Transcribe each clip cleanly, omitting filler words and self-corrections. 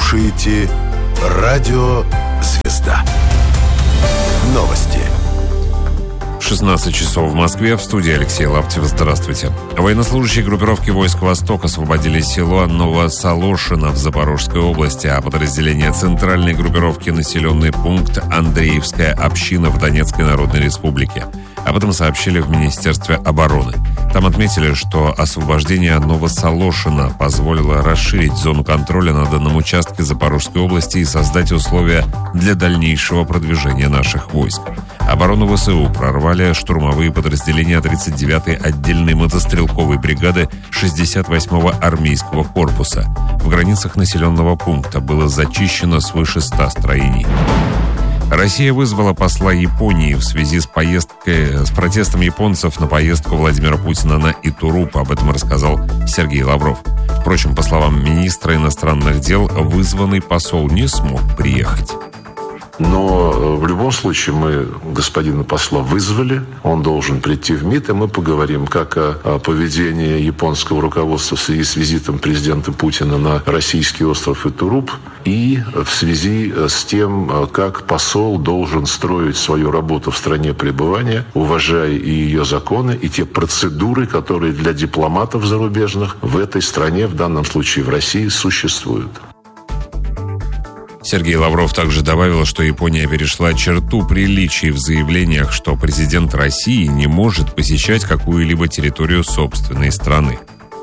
слушаете Радио «Звезда». Новости. 16 часов в Москве. В студии Алексей Лаптев. Здравствуйте. Военнослужащие группировки войск «Восток» освободили село Новосолошино в Запорожской области, а подразделение центральной группировки — населенный пункт Андреевская община в Донецкой Народной Республике. Об этом сообщили в Министерстве обороны. Там отметили, что освобождение Новосолошино позволило расширить зону контроля на данном участке Запорожской области и создать условия для дальнейшего продвижения наших войск. Оборону ВСУ прорвали штурмовые подразделения 39-й отдельной мотострелковой бригады 68-го армейского корпуса. В границах населенного пункта было зачищено свыше 100 строений. Россия вызвала посла Японии в связи с протестом японцев на поездку Владимира Путина на Итуруп. Об этом рассказал Сергей Лавров. Впрочем, по словам министра иностранных дел, вызванный посол не смог приехать. Но в любом случае мы господина посла вызвали, он должен прийти в МИД, и мы поговорим как о поведении японского руководства в связи с визитом президента Путина на российский остров Итуруп, и в связи с тем, как посол должен строить свою работу в стране пребывания, уважая и ее законы, и те процедуры, которые для дипломатов зарубежных в этой стране, в данном случае в России, существуют. Сергей Лавров также добавил, что Япония перешла черту приличий в заявлениях, что президент России не может посещать какую-либо территорию собственной страны.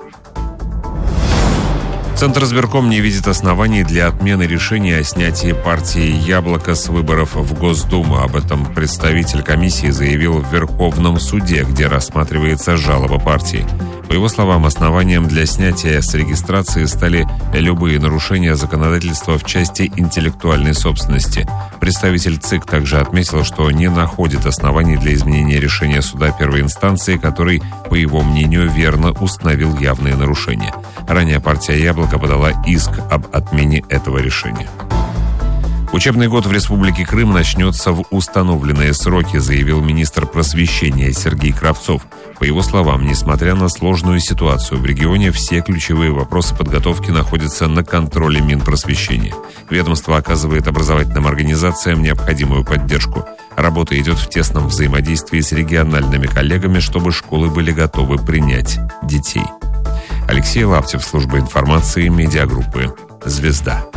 Центризбирком не видит оснований для отмены решения о снятии партии «Яблоко» с выборов в Госдуму. Об этом представитель комиссии заявил в Верховном суде, где рассматривается жалоба партии. По его словам, основанием для снятия с регистрации стали любые нарушения законодательства в части интеллектуальной собственности. Представитель ЦИК также отметил, что не находит оснований для изменения решения суда первой инстанции, который, по его мнению, верно установил явные нарушения. Ранее партия «Яблоко» подала иск об отмене этого решения. Учебный год в Республике Крым начнется в установленные сроки, заявил министр просвещения Сергей Кравцов. По его словам, несмотря на сложную ситуацию в регионе, все ключевые вопросы подготовки находятся на контроле Минпросвещения. Ведомство оказывает образовательным организациям необходимую поддержку. Работа идет в тесном взаимодействии с региональными коллегами, чтобы школы были готовы принять детей. Алексей Лаптев, служба информации, медиагруппы «Звезда».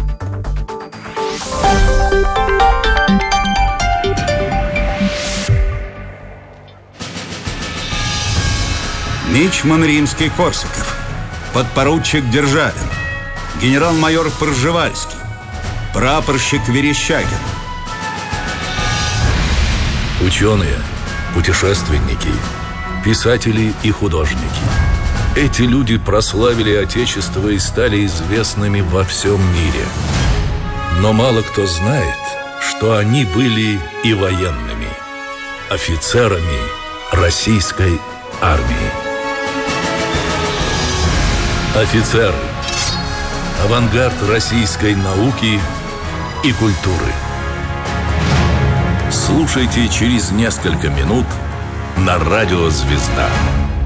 Мичман Римский-Корсаков, подпоручик Державин, генерал-майор Пржевальский, прапорщик Верещагин. Ученые, путешественники, писатели и художники. Эти люди прославили Отечество и стали известными во всем мире. Но мало кто знает, что они были и военными, офицерами российской армии. Офицеры. Авангард российской науки и культуры. Слушайте через несколько минут на радио «Звезда».